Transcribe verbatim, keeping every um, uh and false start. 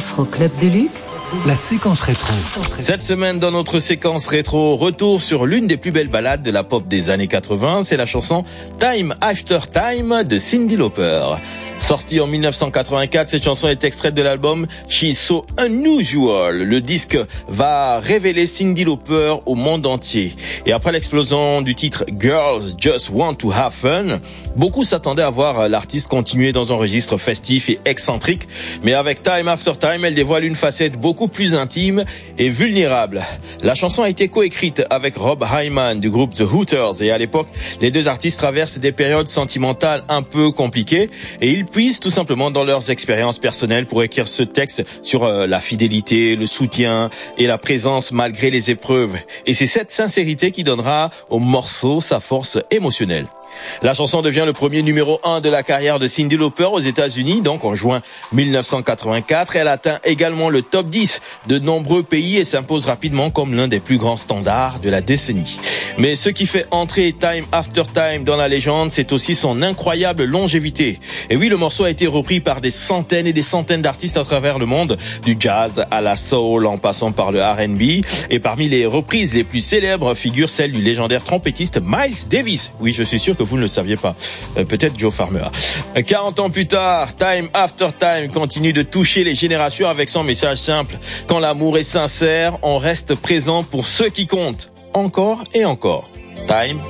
Afro Club de Luxe, la séquence rétro. Cette semaine, dans notre séquence rétro, retour sur l'une des plus belles ballades de la pop des années quatre-vingts, c'est la chanson Time After Time de Cyndi Lauper. Sortie en mille neuf cent quatre-vingt-quatre, cette chanson est extraite de l'album She's So Unusual. Le disque va révéler Cyndi Lauper au monde entier. Et après l'explosion du titre Girls Just Want to Have Fun, beaucoup s'attendaient à voir l'artiste continuer dans un registre festif et excentrique. Mais avec Time After Time, elle dévoile une facette beaucoup plus intime et vulnérable. La chanson a été coécrite avec Rob Hyman du groupe The Hooters. Et à l'époque, les deux artistes traversent des périodes sentimentales un peu compliquées. Et ils puisent tout simplement dans leurs expériences personnelles pour écrire ce texte sur euh, la fidélité, le soutien et la présence malgré les épreuves. Et c'est cette sincérité qui donnera au morceau sa force émotionnelle. La chanson devient le premier numéro un de la carrière de Cyndi Lauper aux États-Unis, donc en juin mille neuf cent quatre-vingt-quatre. Elle atteint également le top dix de nombreux pays et s'impose rapidement comme l'un des plus grands standards de la décennie. Mais ce qui fait entrer Time After Time dans la légende, c'est aussi son incroyable longévité. Et oui, le morceau a été repris par des centaines et des centaines d'artistes à travers le monde, du jazz à la soul en passant par le R and B. Et parmi les reprises les plus célèbres figure celle du légendaire trompettiste Miles Davis. Oui, je suis sûr que vous ne le saviez pas. Euh, peut-être Joe Farmer. quarante ans plus tard, Time After Time continue de toucher les générations avec son message simple. Quand l'amour est sincère, on reste présent pour ceux qui comptent. Encore et encore. Time